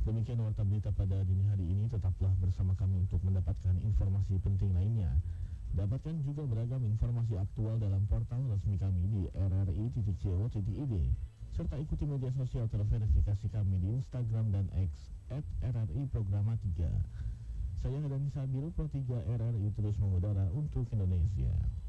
Demikian warta berita pada dini hari ini. Tetaplah bersama kami untuk mendapatkan informasi penting lainnya. Dapatkan juga beragam informasi aktual dalam portal resmi kami di rri.co.id, serta ikuti media sosial terverifikasi kami di Instagram dan X @RRI Programa 3. Saya Hadani Sabiru, Pro 3 RRI terus mengudara untuk Indonesia.